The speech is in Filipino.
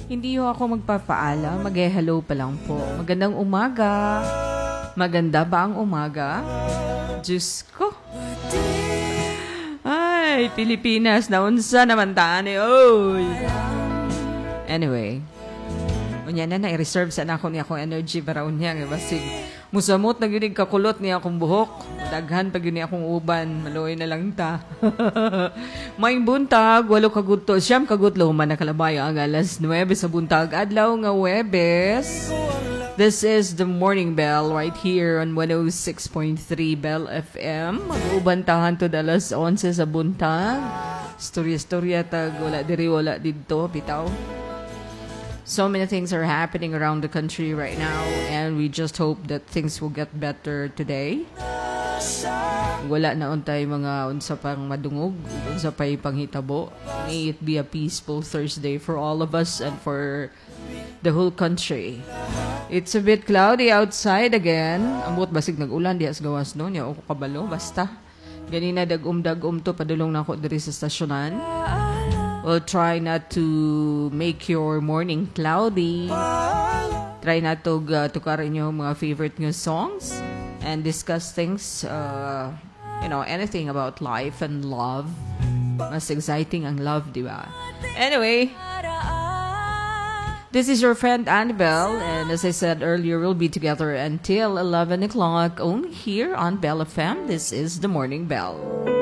Hindi ho ako magpapaalam, mag-hello pa lang po. Magandang umaga. Maganda ba ang umaga? Diyos ko. Ay, Pilipinas, naunsa naman taan eh. Oy. Anyway, unya na i-reserve sa ako niya akong energy para unya. Basig, musamot na yun kakulot niya akong buhok. Daghan pag yun akong uban. Maloy na lang ta. May buntag, walo kagudto. Siyam kagudlo man nakalabayo ang alas 9 sa buntag. Adlaw nga Webes. This is the Morning Bell right here on 106.3 Bell FM. Mag-ubantahan to alas 11 sa buntag. Storya-storya tag wala diri wala dito bitaw. So many things are happening around the country right now and we just hope that things will get better today. Wala na untay mga unsa pang madungog, unsa pay panghitabo. May it be a peaceful Thursday for all of us and for the whole country. It's a bit cloudy outside again. Ambot basig nag-ulan diha sa gawas no nya o kabalo basta. Ganina dagum to padulong na ako diri sa stasyonan. We'll try not to make your morning cloudy. Try not to tukarin yung mga favorite new songs and discuss things, anything about life and love. Mas exciting ang love, di ba? Anyway, this is your friend Annabelle, and as I said earlier, we'll be together until 11 o'clock only here on Bell FM. This is the Morning Bell.